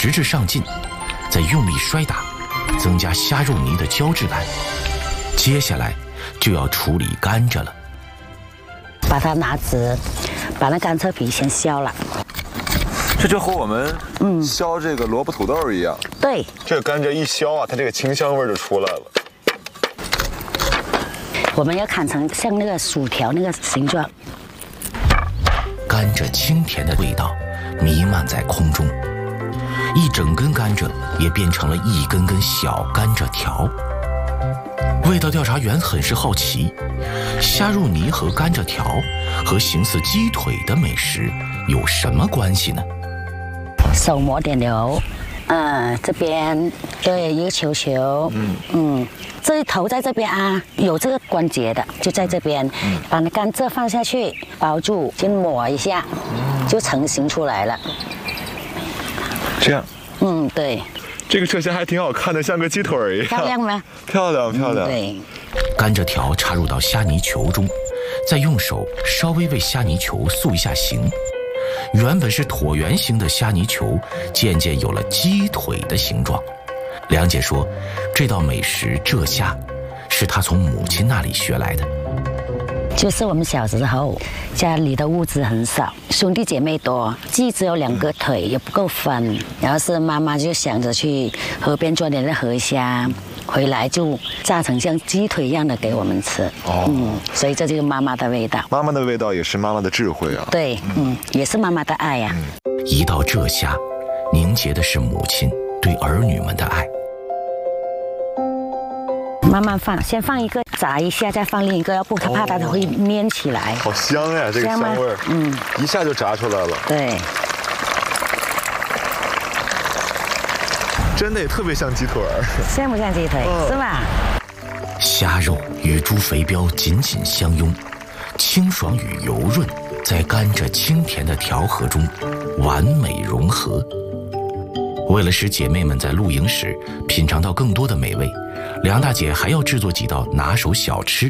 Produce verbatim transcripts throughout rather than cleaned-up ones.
直至上劲，再用力摔打，增加虾肉泥的胶质感。接下来就要处理甘蔗了。 把它拿直，把那甘蔗皮先削了。 这就和我们嗯削这个萝卜土豆一样。 对， 这个甘蔗一削啊，它这个清香味就出来了。 我们要砍成像那个薯条那个形状。 甘蔗清甜的味道弥漫在空中，一整根甘蔗也变成了一根根小甘蔗条。味道调查员很是好奇，虾肉泥和甘蔗条和形似鸡腿的美食有什么关系呢？ 手抹点油，嗯，这边对一个球球，嗯嗯，这一头在这边啊，有这个关节的就在这边，嗯、把那甘蔗放下去包住，先抹一下，嗯、就成型出来了。 这样， 嗯，对。 这个车型还挺好看的，像个鸡腿一样。 漂亮吗？ 漂亮漂亮。 嗯、对。 甘蔗条插入到虾泥球中，再用手稍微为虾泥球塑一下形。原本是椭圆形的虾泥球，渐渐有了鸡腿的形状。梁姐说，这道美食蔗虾，是她从母亲那里学来的。 就是我们小时候家里的物资很少，兄弟姐妹多，鸡只有两个腿也不够分，然后是妈妈就想着去河边抓点那河虾，回来就炸成像鸡腿一样的给我们吃。哦，嗯，所以这就是妈妈的味道。 妈妈的味道也是妈妈的智慧啊。 对，嗯，也是妈妈的爱呀、啊。 嗯、一道蔗虾，凝结的是母亲对儿女们的爱。 慢慢放，先放一个炸一下，再放另一个，要不它怕它会粘起来。 好香呀，这个香味儿，嗯，一下就炸出来了。 对， 真的也特别像鸡腿儿， 像不像鸡腿？嗯、是吧？ 虾肉与猪肥膘紧紧相拥，清爽与油润在甘蔗清甜的调和中完美融合。为了使姐妹们在露营时品尝到更多的美味，梁大姐还要制作几道拿手小吃。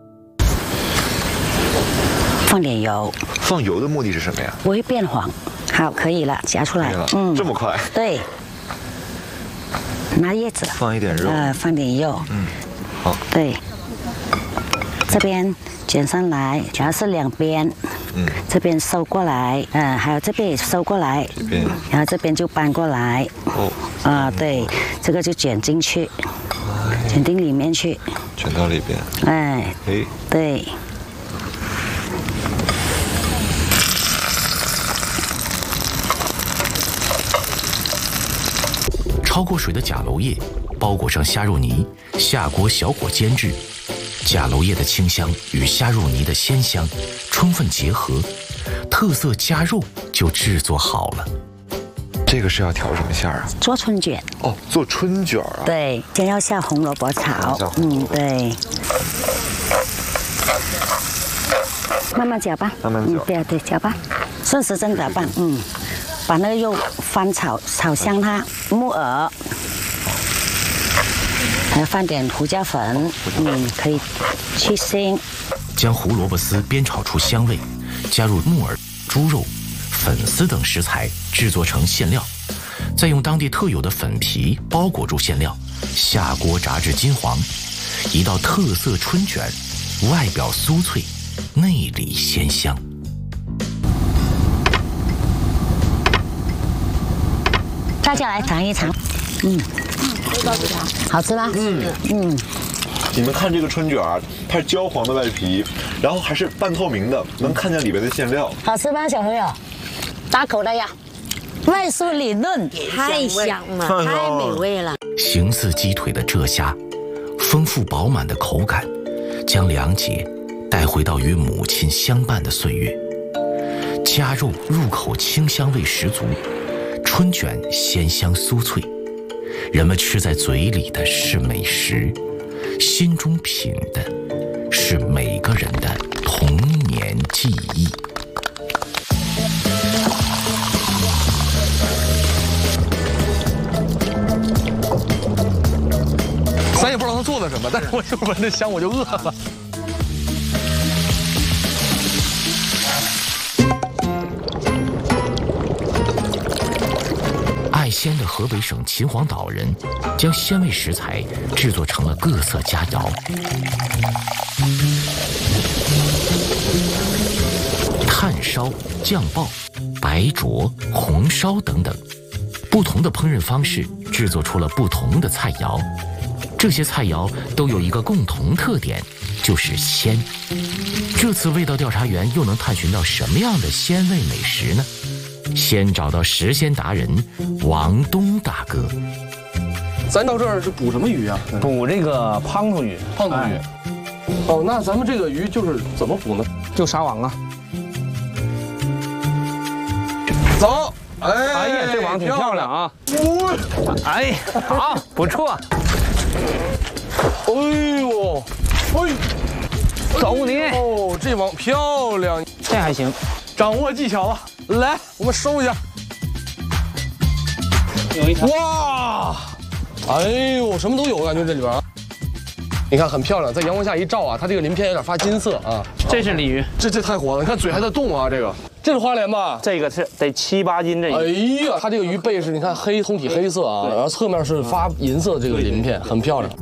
放点油。 放油的目的是什么呀？ 不会变黄。好，可以了，夹出来。 嗯，这么快？ 对。拿叶子。 放一点肉。 呃，放点肉。 嗯，好。 对。这边卷上来，主要是两边。嗯，这边收过来，嗯、呃，还有这边也收过来， 这边， 然后这边就搬过来，哦，啊、呃，对，这个就卷进去，哎、卷进里面去， 卷到里边， 哎，哎，对。 焯过水的甲楼叶包裹上虾肉泥，下锅小火煎制。甲楼叶的清香与虾肉泥的鲜香充分结合，特色虾肉就制作好了。 这个是要调什么馅儿啊？ 做春卷。 哦，做春卷啊？ 对，先要下红萝卜炒。嗯，对。慢慢搅拌。 慢慢搅。 嗯，对对，搅拌，顺时针搅拌。嗯，把那个肉翻炒，炒香它，木耳。还要放点胡椒粉，嗯，可以去腥。 将胡萝卜丝煸炒出香味，加入木耳、猪肉、粉丝等食材，制作成馅料，再用当地特有的粉皮包裹住馅料，下锅炸至金黄。一道特色春卷，外表酥脆，内里鲜香。 大家来尝一尝，嗯。好吃吗？嗯嗯， 你们看这个春卷儿，它是焦黄的外皮，然后还是半透明的，能看见里边的馅料。 好吃吗，小朋友？大口的呀！外酥里嫩， 太香了，太美味了。 形似鸡腿的蔗虾，丰富饱满的口感，将梁姐带回到与母亲相伴的岁月。虾肉入口清香味十足，春卷鲜香酥脆。人们吃在嘴里的是美食，心中品的是每个人的童年记忆。 咱也不知道他做的什么，但是我就闻着香，我就饿了。 爱卖鲜的河北省秦皇岛人，将鲜味食材制作成了各色佳肴。炭烧、酱爆、白灼、红烧等等，不同的烹饪方式制作出了不同的菜肴。这些菜肴都有一个共同特点，就是鲜。这次味道调查员又能探寻到什么样的鲜味美食呢？先找到食鲜达人王东大哥。 咱到这儿是捕什么鱼啊？ 捕这个胖头鱼。 胖头鱼。哎、哦，那咱们这个鱼就是怎么捕呢？ 就撒网啊。 走。哎， 哎呀，这网挺漂亮啊！哎，好，不错。 哎呦，哎， 走你！ 哦，这网漂亮， 这还行， 掌握技巧了。来，我们收一下。 有一条。 哇，哎呦，什么都有，感觉这里边啊。你看很漂亮，在阳光下一照啊，它这个鳞片有点发金色啊。 这是鲤鱼， 这这太火了，你看嘴还在动啊，这个。这是花鲢吧？ 这个是得七八斤这。 哎呀，它这个鱼背是你看黑通体黑色啊，然后侧面是发银色这个鳞片，很漂亮。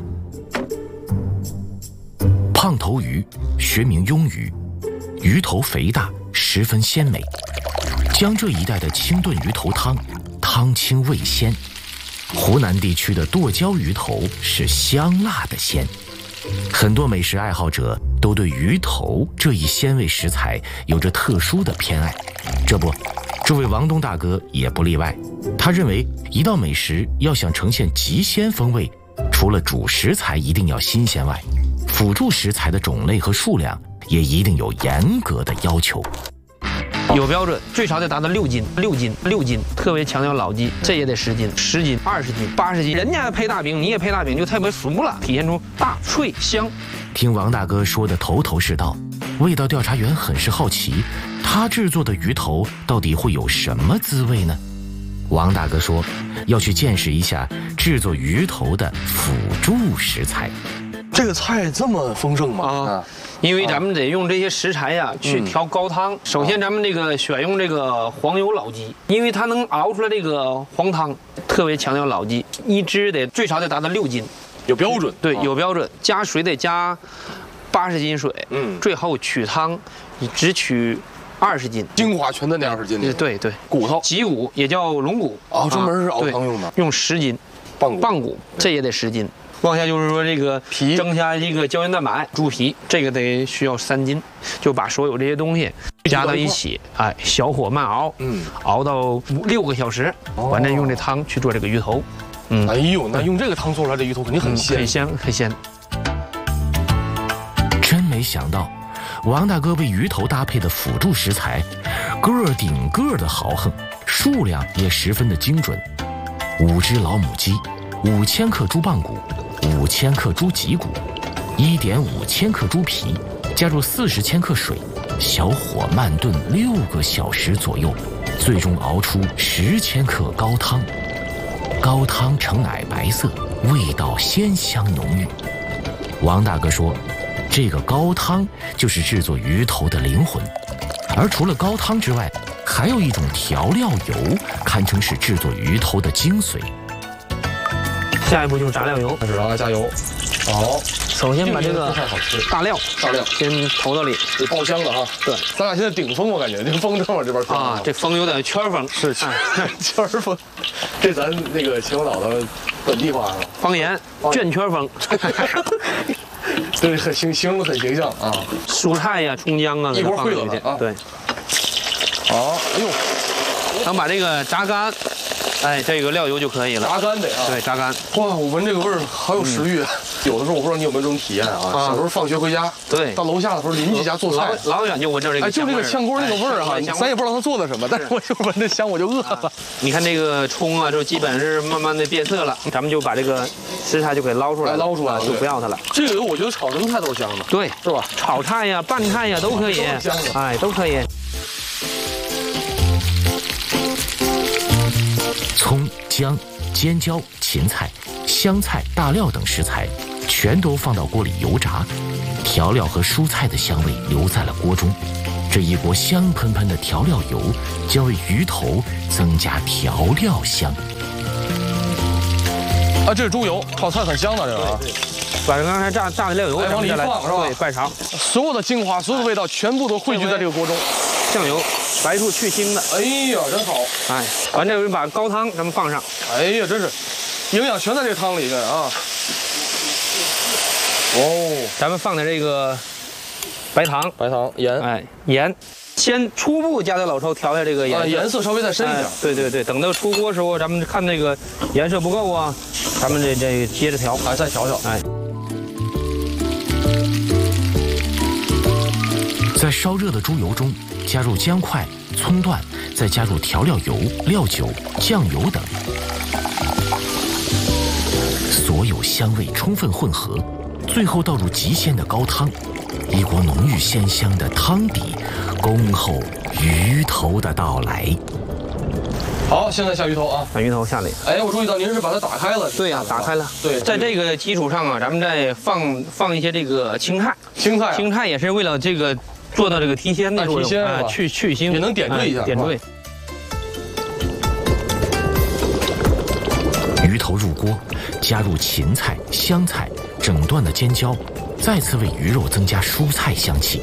胖头鱼，学名鳙鱼，鱼头肥大，十分鲜美。江浙一带的清炖鱼头汤，汤清味鲜。湖南地区的剁椒鱼头是香辣的鲜。很多美食爱好者都对鱼头这一鲜味食材有着特殊的偏爱，这不，这位王东大哥也不例外。他认为，一道美食要想呈现极鲜风味，除了主食材一定要新鲜外，辅助食材的种类和数量也一定有严格的要求。 有标准，最少得达到六斤，六斤，六斤，特别强调老鸡，这也得十斤，十斤，二十斤，八十斤。人家配大饼，你也配大饼，就特别熟了，体现出大脆香。 听王大哥说的头头是道，味道调查员很是好奇，他制作的鱼头到底会有什么滋味呢？王大哥说，要去见识一下制作鱼头的辅助食材。 这个菜这么丰盛吗？ 啊。因为咱们得用这些食材呀、啊、去调高汤。嗯、首先，咱们这个选用这个黄油老鸡，因为它能熬出来这个黄汤，特别强调老鸡，一只得最少得达到六斤， 有标准。 对，有标准。加水得加八十斤水， 嗯， 最后取汤，你只取二十斤， 精华全在那二十斤里。 对对， 骨头， 脊骨也叫龙骨， 哦，专门是熬汤用的， 用十斤， 棒骨， 棒骨这也得十斤。往下就是说这个皮蒸下这个胶原蛋白，猪皮这个得需要三斤，就把所有这些东西加到一起，哎，小火慢熬，嗯，熬到五六个小时，完了用这汤去做这个鱼头， 嗯，哎呦，那用这个汤做出来这鱼头肯定很鲜， 很鲜，很鲜。 真没想到，王大哥为鱼头搭配的辅助食材，个儿顶个儿的豪横，数量也十分的精准，五只老母鸡，五千克猪棒骨。五千克猪脊骨，一点五千克猪皮，加入四十千克水，小火慢炖六个小时左右，最终熬出十千克高汤。高汤呈奶白色，味道鲜香浓郁。王大哥说，这个高汤就是制作鱼头的灵魂。而除了高汤之外，还有一种调料油，堪称是制作鱼头的精髓。 下一步就是炸料油， 开始啊，加油。好， 首先把这个大料大料先投到里， 得爆香了啊。对，咱俩现在顶风，我感觉这个风正往这边吹啊，这风有点圈风， 是圈圈风。这咱那个秦皇岛的本地话是吧？ 方言，圈圈风。 对，很形形容很形象啊。 蔬菜呀、葱姜啊， 一锅烩了啊。 对。 好，哎呦， 等把这个炸干。哎，这个料油就可以了。 炸干得啊， 对，炸干。 哇，我闻这个味儿好有食欲。嗯、有的时候我不知道你有没有这种体验啊，啊小时候放学回家， 对， 到楼下的时候邻居家做菜， 老老远就闻着这个， 哎，就这个炝锅那个味儿哈，咱也不知道他做的什么，但是我就闻着香，我就饿了。 你看这个葱啊，就基本是慢慢的变色了，咱们就把这个食材就给捞出来， 捞出来就不要它了。 这个油我觉得炒什么菜都是香的， 对， 是吧？ 炒菜呀、拌菜呀都可以， 都是香的， 哎，都可以。 葱、姜、尖椒、芹菜、香菜、大料等食材全都放到锅里油炸，调料和蔬菜的香味留在了锅中。这一锅香喷喷的调料油将为鱼头增加调料香。 啊，这是猪油，炒菜很香的这个啊。 把刚才炸炸的料油往里放是吧？ 对，拌尝。 所有的精华，所有的味道全部都汇聚在这个锅中。 酱油，白醋去腥的。 哎呀，真好！ 哎，完这回把高汤咱们放上。 哎呀，真是，营养全在这个汤里边啊。哦， 咱们放点这个白糖、 白糖、盐， 哎，盐，先初步加在老抽调一下这个颜色， 啊、颜色稍微再深一点、哎。 对对对，等到出锅时候，咱们看那个颜色不够啊，咱们这这接着调， 哎，再调调， 哎。 在烧热的猪油中加入姜块、葱段，再加入调料油、料酒、酱油等，所有香味充分混合，最后倒入极鲜的高汤，一锅浓郁鲜香的汤底，恭候鱼头的到来。 好，现在下鱼头啊， 把鱼头下来。 哎，我注意到您是把它打开了。 对呀、啊，打开了。 对， 在这个基础上啊，咱们再放放一些这个青菜。 青菜、啊， 青菜也是为了这个做到这个提鲜的作用， 提鲜啊，去去腥， 也能点缀一下， 哎、点缀。 鱼头入锅，加入芹菜、香菜、整段的尖椒，再次为鱼肉增加蔬菜香气。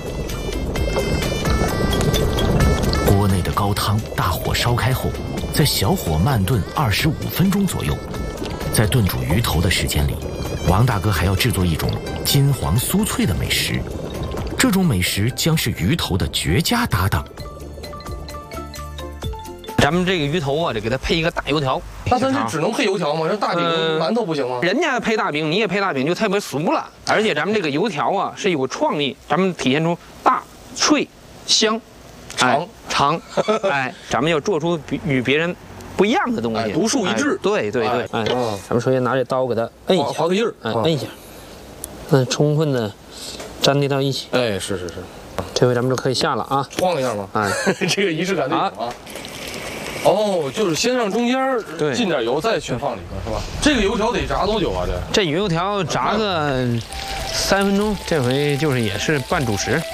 锅内的高汤大火烧开后，在小火慢炖二十五分钟左右。在炖煮鱼头的时间里，王大哥还要制作一种金黄酥脆的美食。这种美食将是鱼头的绝佳搭档。 咱们这个鱼头啊，得给它配一个大油条。 那咱是只能配油条吗？这大饼、呃、馒头不行吗？ 人家配大饼，你也配大饼，就特别俗了。而且咱们这个油条啊是有创意，咱们体现出大、脆、香、 长、 长。哎，咱们要做出比与别人不一样的东西， 哎、独树一帜。 哎、对对对，哎，嗯、咱们首先拿这刀给它摁一下， 划个印儿， 哎，摁一下，嗯，充分的粘贴到一起。 哎，是是是， 这回咱们就可以下了啊， 晃一下吗？哎，这个仪式感得有啊。哦，就是先让中间进点油，再全放里边，是吧？这个油条得炸多久啊？这这油条炸个三分钟，这回就是也是拌主食。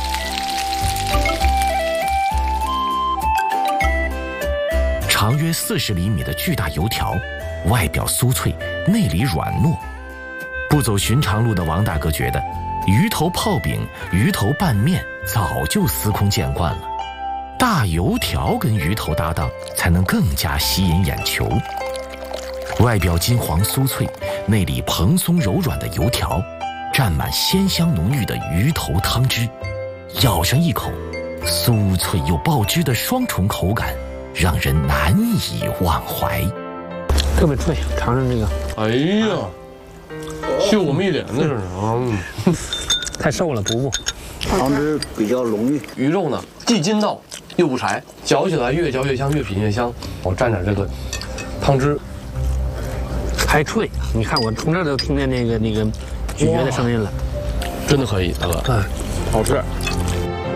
长约四十厘米的巨大油条，外表酥脆，内里软糯。不走寻常路的王大哥觉得，鱼头泡饼、鱼头拌面早就司空见惯了。大油条跟鱼头搭档，才能更加吸引眼球。外表金黄酥脆，内里蓬松柔软的油条，蘸满鲜香浓郁的鱼头汤汁，咬上一口，酥脆又爆汁的双重口感，让人难以忘怀。 特别脆，尝尝这个。 哎呀，秀我们一脸的这是啊， 太瘦了，补补。 汤汁比较浓郁， 鱼肉呢既筋道又不柴，嚼起来越嚼越香，越品越香。我蘸点这个汤汁， 还脆。你看我从这儿都听见那个那个咀嚼的声音了， 真的可以，大哥。 嗯， 好吃。